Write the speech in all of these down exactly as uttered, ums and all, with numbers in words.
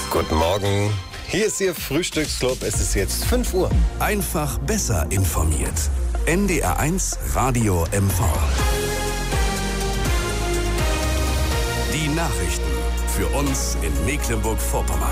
Guten Morgen. Hier ist Ihr Frühstücksclub. Es ist jetzt fünf Uhr. Einfach besser informiert. N D R eins Radio M V. Die Nachrichten für uns in Mecklenburg-Vorpommern.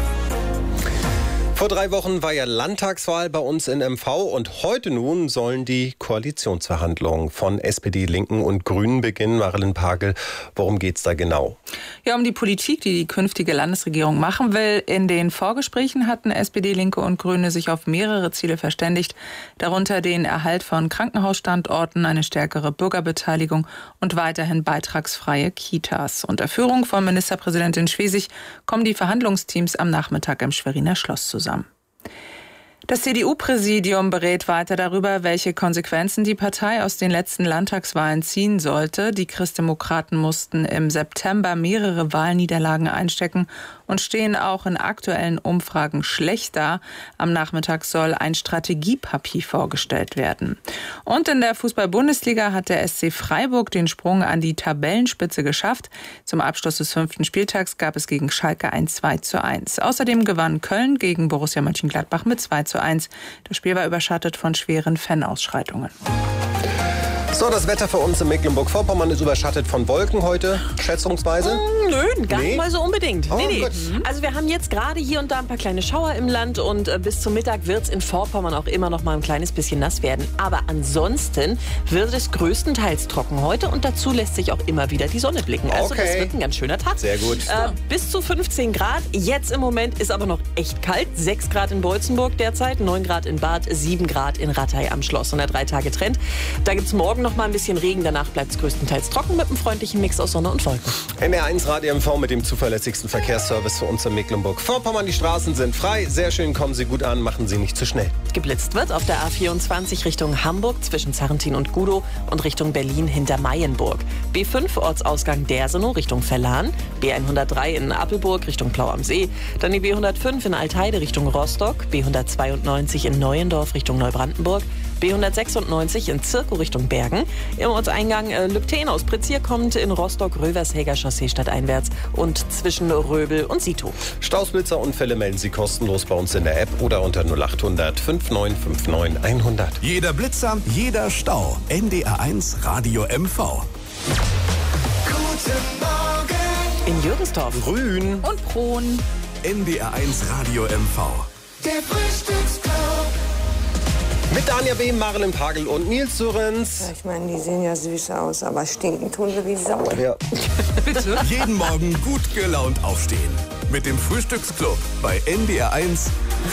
Vor drei Wochen war ja Landtagswahl bei uns in M V und heute nun sollen die Koalitionsverhandlungen von S P D, Linken und Grünen beginnen. Marilyn Pagel, worum geht's da genau? Ja, um die Politik, die die künftige Landesregierung machen will. In den Vorgesprächen hatten S P D, Linke und Grüne sich auf mehrere Ziele verständigt, darunter den Erhalt von Krankenhausstandorten, eine stärkere Bürgerbeteiligung und weiterhin beitragsfreie Kitas. Unter Führung von Ministerpräsidentin Schwesig kommen die Verhandlungsteams am Nachmittag im Schweriner Schloss zusammen. Das C D U-Präsidium berät weiter darüber, welche Konsequenzen die Partei aus den letzten Landtagswahlen ziehen sollte. Die Christdemokraten mussten im September mehrere Wahlniederlagen einstecken und stehen auch in aktuellen Umfragen schlecht da. Am Nachmittag soll ein Strategiepapier vorgestellt werden. Und in der Fußball-Bundesliga hat der S C Freiburg den Sprung an die Tabellenspitze geschafft. Zum Abschluss des fünften Spieltags gab es gegen Schalke ein zwei zu eins. Außerdem gewann Köln gegen Borussia Mönchengladbach mit zwei zu eins. Das Spiel war überschattet von schweren Fanausschreitungen. So, das Wetter für uns in Mecklenburg-Vorpommern ist überschattet von Wolken heute, schätzungsweise? Mm, nö, gar Nee? nicht mal so unbedingt. Oh, nee, nee. gut. Also wir haben jetzt gerade hier und da ein paar kleine Schauer im Land und äh, bis zum Mittag wird es in Vorpommern auch immer noch mal ein kleines bisschen nass werden. Aber ansonsten wird es größtenteils trocken heute und dazu lässt sich auch immer wieder die Sonne blicken. Also Okay. das wird ein ganz schöner Tag. Sehr gut. Äh, bis zu fünfzehn Grad. Jetzt im Moment ist aber noch echt kalt. sechs Grad in Beutzenburg derzeit, neun Grad in Bad, sieben Grad in Rattay am Schloss. Und der drei Tage Trend. Da gibt es morgen noch mal ein bisschen Regen. Danach bleibt es größtenteils trocken mit einem freundlichen Mix aus Sonne und Wolken. N D R eins Radio M V mit dem zuverlässigsten Verkehrsservice für uns in Mecklenburg-Vorpommern. Die Straßen sind frei. Sehr schön, kommen Sie gut an, machen Sie nicht zu schnell. Geblitzt wird auf der A vierundzwanzig Richtung Hamburg zwischen Zarrentin und Gudow und Richtung Berlin hinter Mayenburg. B fünf Ortsausgang Dersenow Richtung Verlan. B hundertdrei in Appelburg Richtung Plau am See. Dann die B hundertfünf in Altheide Richtung Rostock. B hundertzweiundneunzig in Neuendorf Richtung Neubrandenburg. B hundertsechsundneunzig in Zirkow Richtung Bergen. Im Ortseingang äh, Lübten aus Pretzier kommt in Rostock-Rövershäger Chaussee stadteinwärts und zwischen Röbel und Sito. Stausblitzerunfälle melden Sie kostenlos bei uns in der App oder unter null acht hundert fünfundneunzig neunundfünfzig hundert. Jeder Blitzer, jeder Stau. N D R eins Radio M V. Guten Morgen, In Jürgensdorf. Grün. Und Prohn. N D R eins Radio M V. der Frühstücksclub. Mit Danja B., Marilyn Pagel und Nils Surens. Ich meine, die sehen ja süß aus, aber stinken tun sie wie Sau. Ja. Bitte. Jeden Morgen gut gelaunt aufstehen. Mit dem Frühstücksclub bei N D R eins